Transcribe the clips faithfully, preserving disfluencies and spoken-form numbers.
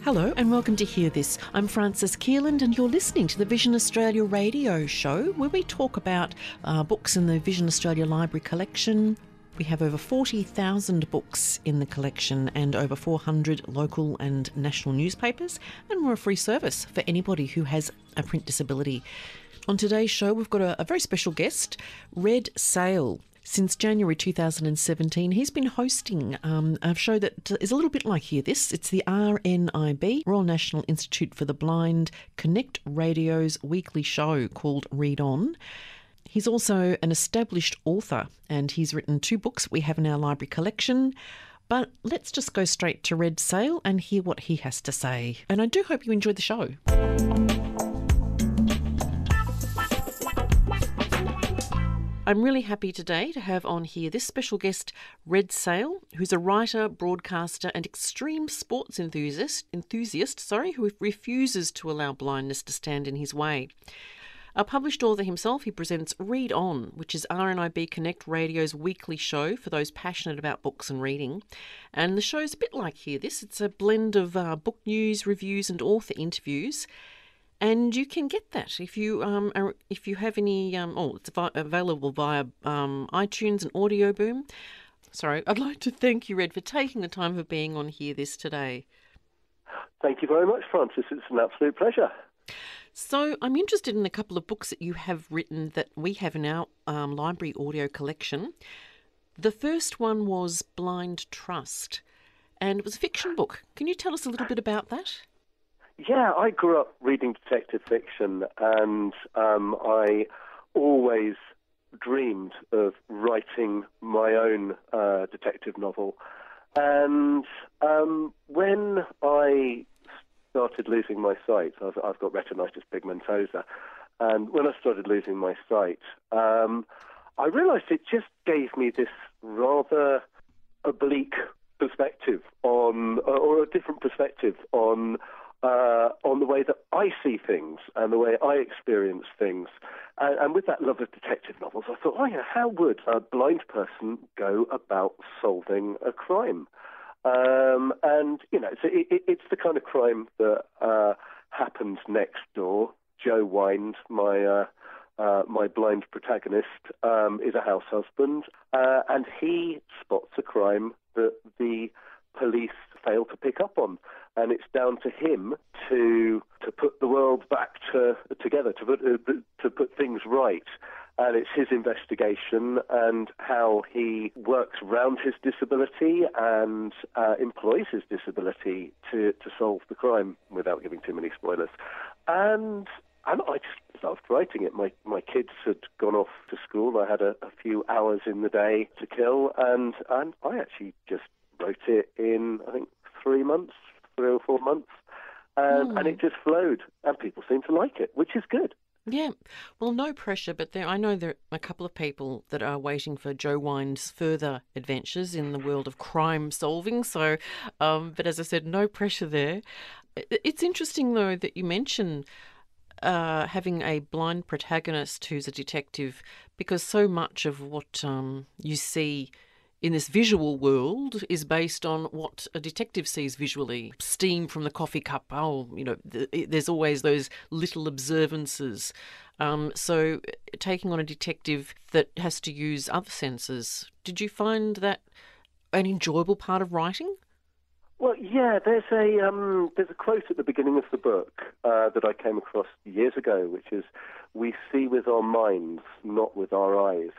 Hello and welcome to Hear This. I'm Frances Keeland and you're listening to the Vision Australia radio show where we talk about uh, books in the Vision Australia Library collection. We have over forty thousand books in the collection and over four hundred local and national newspapers, and we're a free service for anybody who has a print disability. On today's show we've got a, a very special guest, Red Sale. Since January two thousand seventeen, he's been hosting um, a show that is a little bit like Hear This. It's the R N I B, Royal National Institute for the Blind, Connect Radio's weekly show called Read On. He's also an established author and he's written two books we have in our library collection. But let's just go straight to Red Sale and hear what he has to say. And I do hope you enjoyed the show. I'm really happy today to have on here this special guest, Red Sale, who's a writer, broadcaster and extreme sports enthusiast, enthusiast sorry, who refuses to allow blindness to stand in his way. A published author himself, he presents Read On, which is R N I B Connect Radio's weekly show for those passionate about books and reading. And the show's a bit like Hear This. It's a blend of uh, book news, reviews and author interviews. And you can get that if you um are, if you have any um oh it's vi- available via um iTunes and Audio Boom. Sorry, I'd like to thank you, Red, for taking the time for being on Hear This today. Thank you very much, Francis. It's an absolute pleasure. So I'm interested in a couple of books that you have written that we have in our um, library audio collection. The first one was Blind Trust, and it was a fiction book. Can you tell us a little bit about that? Yeah, I grew up reading detective fiction, and um, I always dreamed of writing my own uh, detective novel. And um, when I started losing my sight, I've, I've got retinitis pigmentosa, and when I started losing my sight, um, I realised it just gave me this rather oblique perspective on, or a different perspective on Uh, on the way that I see things and the way I experience things. And, and with that love of detective novels, I thought, oh yeah, how would a blind person go about solving a crime? Um, and, you know, so it, it, it's the kind of crime that uh, happens next door. Joe Wind, my uh, uh, my blind protagonist, um, is a house husband, uh, and he spots a crime that the police fail to pick up on. And it's down to him to to put the world back to, together, to put uh, to put things right. And it's his investigation and how he works around his disability and uh, employs his disability to, to solve the crime, without giving too many spoilers. And and I just loved writing it. My my kids had gone off to school. I had a, a few hours in the day to kill, and and I actually just wrote it in, I think, three months. three or four months, um, mm. and it just flowed, and people seem to like it, which is good. Yeah, well, no pressure, but there, I know there are a couple of people that are waiting for Joe Wind's further adventures in the world of crime solving, so, um, but as I said, no pressure there. It's interesting, though, that you mention uh, having a blind protagonist who's a detective, because so much of what um, you see in this visual world is based on what a detective sees visually. Steam from the coffee cup. Oh, you know, th- there's always those little observances. Um, so taking on a detective that has to use other senses, did you find that an enjoyable part of writing? Well, yeah, there's a um, there's a quote at the beginning of the book uh, that I came across years ago, which is, "We see with our minds, not with our eyes."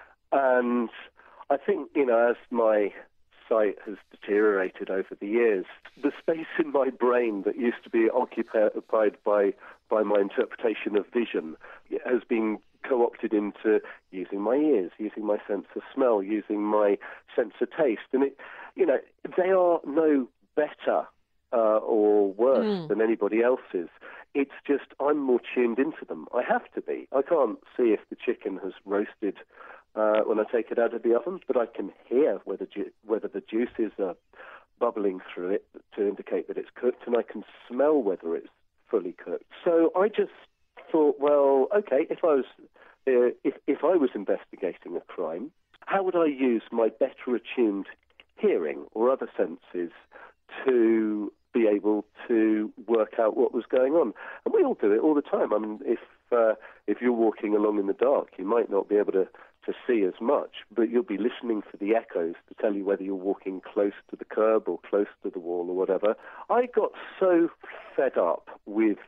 And I think, you know, as my sight has deteriorated over the years, the space in my brain that used to be occupied by by my interpretation of vision has been co-opted into using my ears, using my sense of smell, using my sense of taste. And, it, you know, they are no better uh, or worse mm. than anybody else's. It's just I'm more tuned into them. I have to be. I can't see if the chicken has roasted Uh, when I take it out of the oven, but I can hear whether ju- whether the juices are bubbling through it to indicate that it's cooked, and I can smell whether it's fully cooked. So I just thought, well, okay, if I was uh, if if I was investigating a crime, how would I use my better attuned hearing or other senses to be able to to work out what was going on. And we all do it all the time. I mean, if uh, if you're walking along in the dark, you might not be able to, to see as much, but you'll be listening for the echoes to tell you whether you're walking close to the curb or close to the wall or whatever. I got so fed up with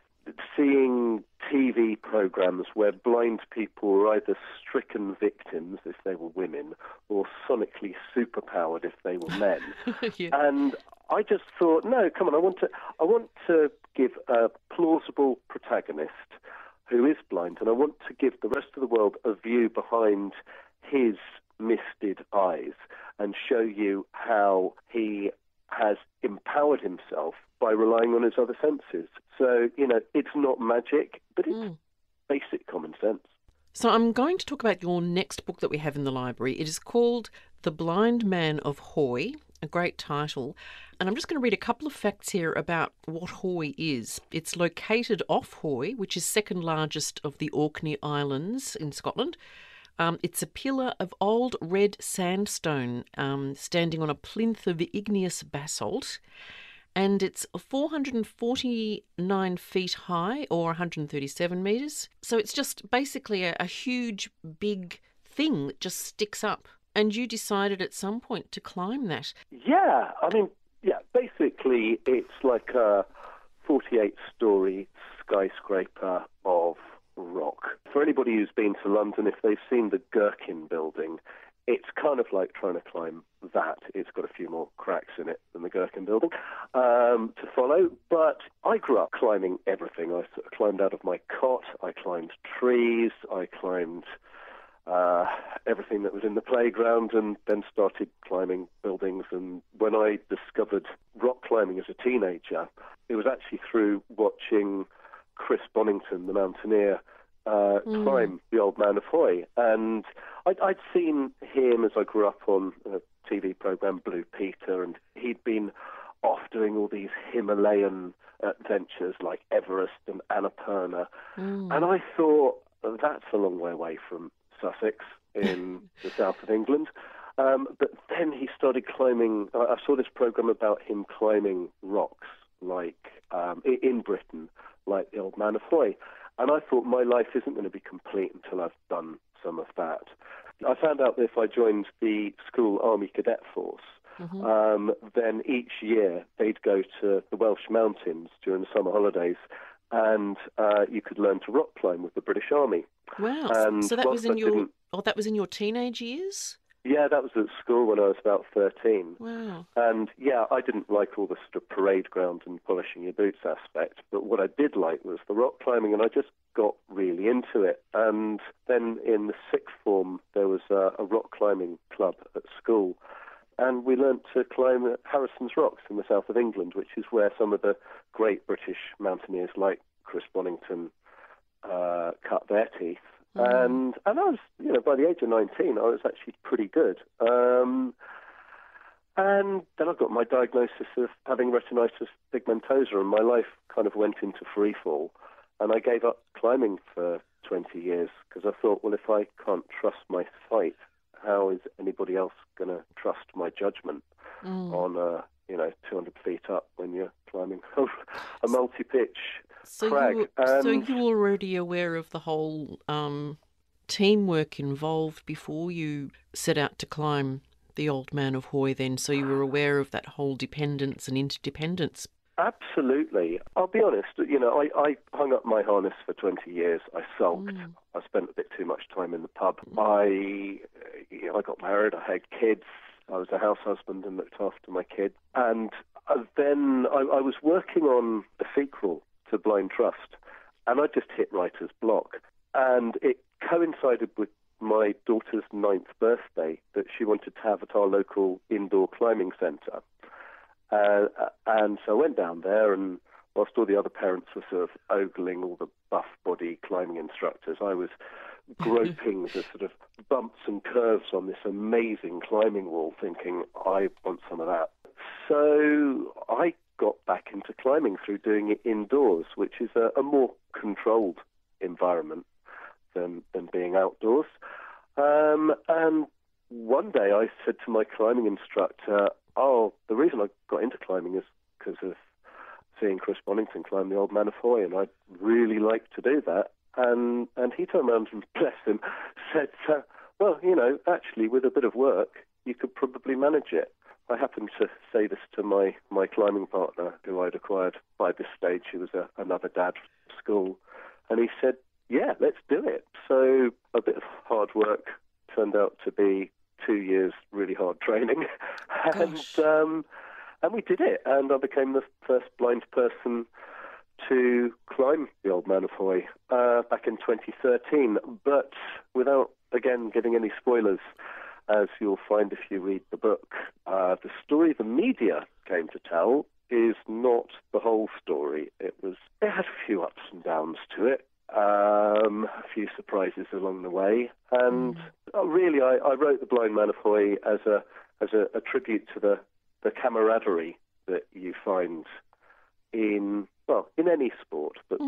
seeing T V programs where blind people were either stricken victims if they were women or sonically superpowered if they were men. Yeah. And I just thought, no, come on, I want to I want to give a plausible protagonist who is blind, and I want to give the rest of the world a view behind his misted eyes and show you how he has empowered himself by relying on his other senses. So, you know, it's not magic, but it's mm. basic common sense. So I'm going to talk about your next book that we have in the library. It is called The Blind Man of Hoy, a great title. And I'm just going to read a couple of facts here about what Hoy is. It's located off Hoy, which is second largest of the Orkney Islands in Scotland. Um, it's a pillar of old red sandstone um, standing on a plinth of igneous basalt. And it's four hundred forty-nine feet high, or one hundred thirty-seven metres. So it's just basically a, a huge, big thing that just sticks up. And you decided at some point to climb that. Yeah, I mean, yeah, basically it's like a forty-eight story skyscraper of rock. For anybody who's been to London, if they've seen the Gherkin building, it's kind of like trying to climb that. It's got a few more cracks in it than the Gherkin building um, to follow. But I grew up climbing everything. I sort of climbed out of my cot. I climbed trees. I climbed uh, everything that was in the playground, and then started climbing buildings. And when I discovered rock climbing as a teenager, it was actually through watching Chris Bonington, the mountaineer, Uh, mm. climb the Old Man of Hoy. And I'd, I'd seen him as I grew up on a T V program, Blue Peter, and he'd been off doing all these Himalayan adventures like Everest and Annapurna. Mm. And I thought, that's a long way away from Sussex in the south of England. Um, but then he started climbing. I, I saw this program about him climbing rocks like um, in Britain, like the Old Man of Hoy. And I thought, my life isn't going to be complete until I've done some of that. I found out that if I joined the school Army Cadet Force, mm-hmm. um, then each year they'd go to the Welsh Mountains during the summer holidays, and uh, you could learn to rock climb with the British Army. Wow! And so that was in I your oh, that was in your teenage years? Yeah, that was at school when I was about thirteen. Wow. And yeah, I didn't like all the sort of parade ground and polishing your boots aspect, but what I did like was the rock climbing, and I just got really into it. And then in the sixth form, there was a, a rock climbing club at school, and we learnt to climb at Harrison's Rocks in the south of England, which is where some of the great British mountaineers like Chris Bonington uh, cut their teeth. Mm. And and I was, you know, by the age of nineteen, I was actually pretty good. Um, and then I got my diagnosis of having retinitis pigmentosa, and my life kind of went into free fall. And I gave up climbing for twenty years because I thought, well, if I can't trust my sight, how is anybody else going to trust my judgment mm. on, uh, you know, two hundred feet up when you're climbing a multi-pitch so crag? You were, and... So you were already aware of the whole um, teamwork involved before you set out to climb the Old Man of Hoy then? So you were aware of that whole dependence and interdependence? Absolutely. I'll be honest, you know, I, I hung up my harness for twenty years. I sulked. Mm. I spent a bit too much time in the pub. Mm. I, you know, I got married. I had kids. I was a house husband and looked after my kids. And uh, then I, I was working on a sequel to Blind Trust, and I just hit writer's block. And it coincided with my daughter's ninth birthday that she wanted to have at our local indoor climbing centre. Uh, and so I went down there, and whilst all the other parents were sort of ogling all the buff body climbing instructors, I was groping the sort of bumps and curves on this amazing climbing wall, thinking, I want some of that. So I got back into climbing through doing it indoors, which is a, a more controlled environment than, than being outdoors. Um, and one day I said to my climbing instructor, oh, the reason I got into climbing is because of seeing Chris Bonington climb the Old Man of Hoy, and I'd really like to do that. And and he turned around and, bless him, said, uh, well, you know, actually, with a bit of work, you could probably manage it. I happened to say this to my, my climbing partner, who I'd acquired by this stage, who was a, another dad from school, and he said, yeah, let's do it. So a bit of hard work turned out to be two years really hard training, and um, and we did it, and I became the first blind person to climb the Old Man of Hoy uh, back in twenty thirteen, but without, again, giving any spoilers, as you'll find if you read the book, uh, the story the media came to tell is not the whole story. It was, it had a few ups and downs to it, um, a few surprises along the way, and mm. uh, really I, I wrote The Blind Man of Hoy as a as a, a tribute to the, the camaraderie that you find in, well, in any sport, but